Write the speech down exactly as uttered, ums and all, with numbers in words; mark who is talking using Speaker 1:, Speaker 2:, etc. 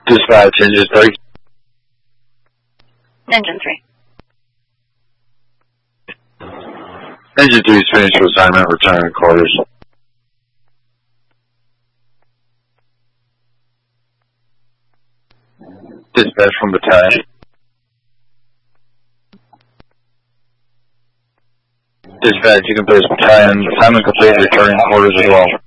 Speaker 1: Dispatch, engine three.
Speaker 2: Engine three.
Speaker 1: Engine three is finished with assignment, return quarters. Dispatch from battalion. Dispatch, you can place battalion, assignment complete, returning quarters as well.